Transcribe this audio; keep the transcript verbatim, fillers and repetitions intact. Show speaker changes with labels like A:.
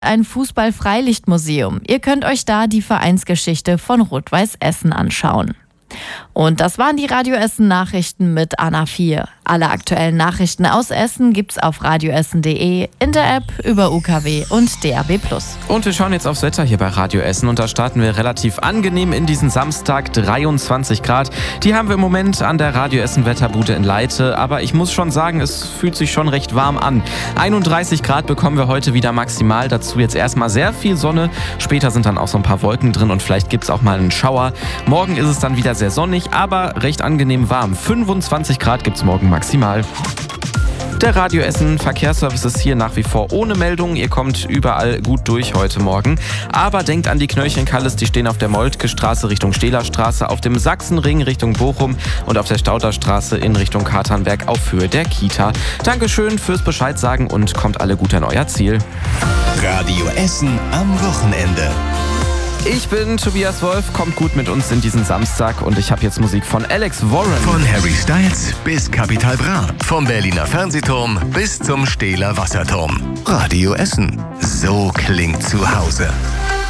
A: ein Fußball-Freilichtmuseum. Ihr könnt euch da die Vereinsgeschichte von Rot-Weiß Essen anschauen. Und das waren die Radio Essen Nachrichten mit Anna vier. Alle aktuellen Nachrichten aus Essen gibt's auf radioessen punkt de, in der App, über U K W und D A B plus.
B: Und wir schauen jetzt aufs Wetter hier bei Radio Essen und da starten wir relativ angenehm in diesen Samstag, dreiundzwanzig Grad. Die haben wir im Moment an der Radio Essen Wetterbude in Leite, aber ich muss schon sagen, es fühlt sich schon recht warm an. einunddreißig Grad bekommen wir heute wieder maximal, dazu jetzt erstmal sehr viel Sonne. Später sind dann auch so ein paar Wolken drin und vielleicht gibt's auch mal einen Schauer. Morgen ist es dann wieder sehr sonnig, aber recht angenehm warm. fünfundzwanzig Grad gibt's morgen maximal. Der Radio Essen Verkehrsservice ist hier nach wie vor ohne Meldung. Ihr kommt überall gut durch heute Morgen. Aber denkt an die Knöllchen-Kalles, die stehen auf der Moltke Straße Richtung Stehlerstraße, auf dem Sachsenring Richtung Bochum und auf der Stauderstraße in Richtung Katernberg auf Höhe der Kita. Dankeschön fürs Bescheid sagen und kommt alle gut an euer Ziel.
C: Radio Essen am Wochenende.
B: Ich bin Tobias Wolf, kommt gut mit uns in diesen Samstag und ich habe jetzt Musik von Alex Warren.
C: Von Harry Styles bis Capital Bra, vom Berliner Fernsehturm bis zum Stehler Wasserturm. Radio Essen, so klingt zu Hause.